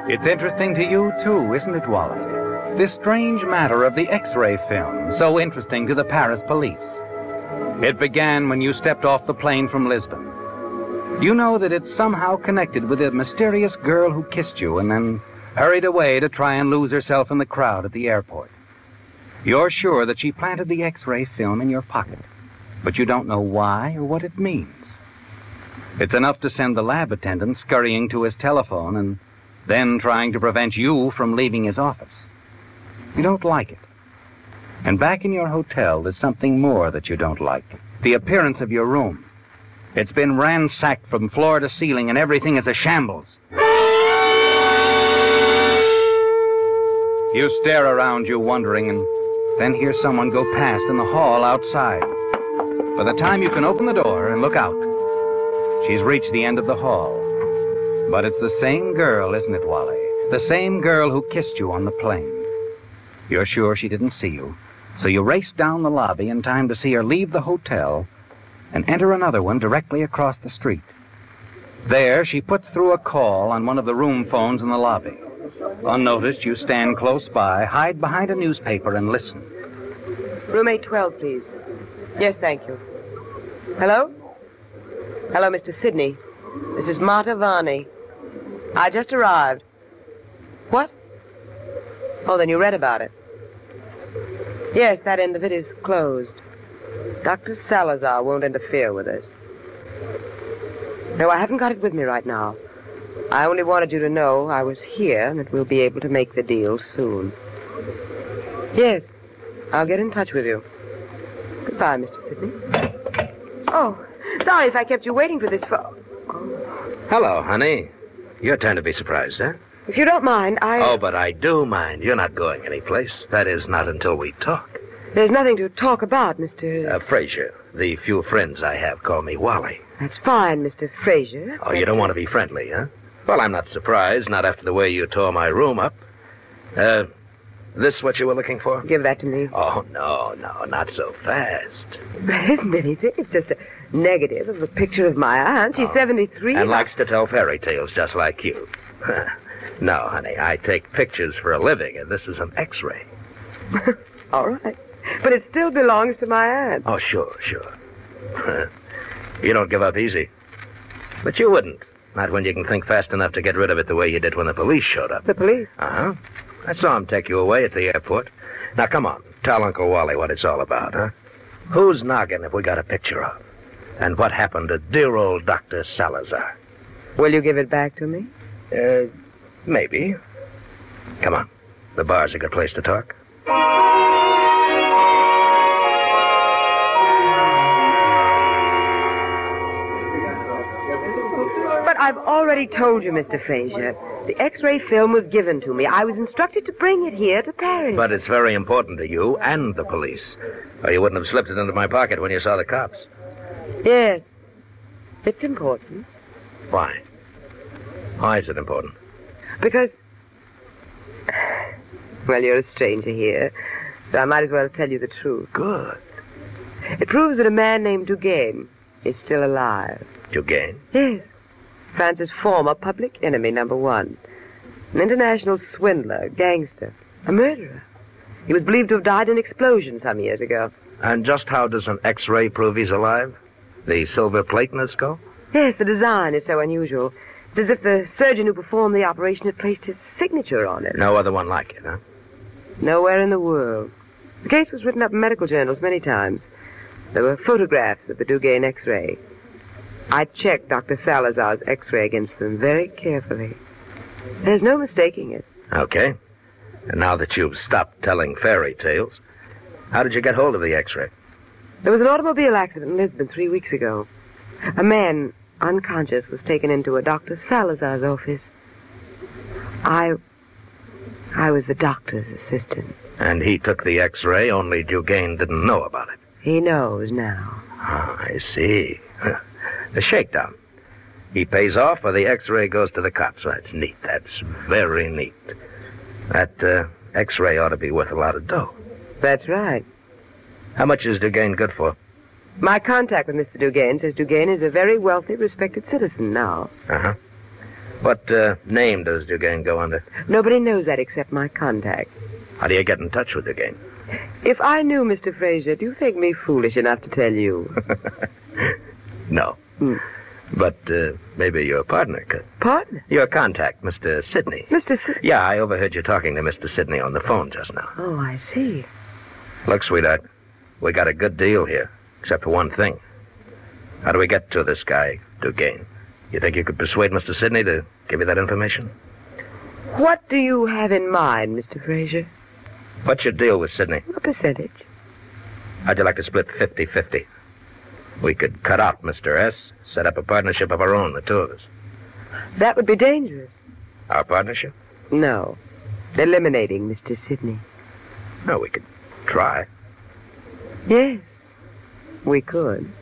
It's interesting to you, too, isn't it, Wally? This strange matter of the X-ray film, so interesting to the Paris police. It began when you stepped off the plane from Lisbon. You know that it's somehow connected with a mysterious girl who kissed you and then hurried away to try and lose herself in the crowd at the airport. You're sure that she planted the X-ray film in your pocket, but you don't know why or what it means. It's enough to send the lab attendant scurrying to his telephone and then trying to prevent you from leaving his office. You don't like it. And back in your hotel, there's something more that you don't like. The appearance of your room. It's been ransacked from floor to ceiling, and everything is a shambles. You stare around you, wondering, and then hear someone go past in the hall outside. By the time you can open the door and look out, she's reached the end of the hall. But it's the same girl, isn't it, Wally? The same girl who kissed you on the plane. You're sure she didn't see you, so you race down the lobby in time to see her leave the hotel and enter another one directly across the street. There, she puts through a call on one of the room phones in the lobby. Unnoticed, you stand close by, hide behind a newspaper, and listen. Room 812, please. Yes, thank you. Hello? Hello, Mr. Sidney. This is Marta Varney. I just arrived. What? Oh, then you read about it. Yes, that end of it is closed. Dr. Salazar won't interfere with us. No, I haven't got it with me right now. I only wanted you to know I was here and that we'll be able to make the deal soon. Yes, I'll get in touch with you. Goodbye, Mr. Sidney. Oh, sorry if I kept you waiting for this Hello, honey. Your turn to be surprised, huh? If you don't mind, Oh, but I do mind. You're not going anyplace. That is, not until we talk. There's nothing to talk about, Mr. Fraser. The few friends I have call me Wally. That's fine, Mr. Fraser. Oh, you don't want to be friendly, huh? Well, I'm not surprised, not after the way you tore my room up. This what you were looking for? Give that to me. Oh, no, not so fast. There isn't anything. It's just a negative of a picture of my aunt. She's 73. And likes to tell fairy tales just like you. No, honey, I take pictures for a living, and this is an X-ray. All right. But it still belongs to my aunt. Oh, sure. You don't give up easy. But you wouldn't. Not when you can think fast enough to get rid of it the way you did when the police showed up. The police? Uh-huh. I saw him take you away at the airport. Now, come on. Tell Uncle Wally what it's all about, huh? Whose noggin have we got a picture of? And what happened to dear old Dr. Salazar? Will you give it back to me? Maybe. Come on. The bar's a good place to talk. But I've already told you, Mr. Fraser. The X-ray film was given to me. I was instructed to bring it here to Paris. But it's very important to you and the police. Or you wouldn't have slipped it into my pocket when you saw the cops. Yes. It's important. Why? Why is it important? Because... Well, you're a stranger here, so I might as well tell you the truth. Good. It proves that a man named Dugain is still alive. Dugain? Yes. France's former public enemy, #1. An international swindler, gangster, a murderer. He was believed to have died in an explosion some years ago. And just how does an X-ray prove he's alive? The silver plate in his skull? Yes, the design is so unusual. It's as if the surgeon who performed the operation had placed his signature on it. No other one like it, huh? Nowhere in the world. The case was written up in medical journals many times. There were photographs of the Dugain X-ray. I checked Dr. Salazar's X-ray against them very carefully. There's no mistaking it. Okay. And now that you've stopped telling fairy tales, how did you get hold of the X-ray? There was an automobile accident in Lisbon 3 weeks ago. A man, unconscious, was taken into a Dr. Salazar's office. I was the doctor's assistant. And he took the X-ray, only Dugain didn't know about it. He knows now. Ah, I see. The shakedown. He pays off, or the X-ray goes to the cops. That's neat. That's very neat. That X-ray ought to be worth a lot of dough. That's right. How much is Dugain good for? My contact with Mr. Dugain says Dugain is a very wealthy, respected citizen now. Uh-huh. What name does Dugain go under? Nobody knows that except my contact. How do you get in touch with Dugain? If I knew, Mr. Fraser, do you think me foolish enough to tell you? No. But maybe your partner could. Partner? Your contact, Mr. Sidney. Mr. Sidney? Yeah, I overheard you talking to Mr. Sidney on the phone just now. Oh, I see. Look, sweetheart, we got a good deal here, except for one thing. How do we get to this guy, Dugain? You think you could persuade Mr. Sidney to give you that information? What do you have in mind, Mr. Fraser? What's your deal with Sidney? A percentage. How'd you like to split 50-50? We could cut out Mr. S., set up a partnership of our own, the two of us. That would be dangerous. Our partnership? No. Eliminating Mr. Sidney. No, we could try. Yes, we could.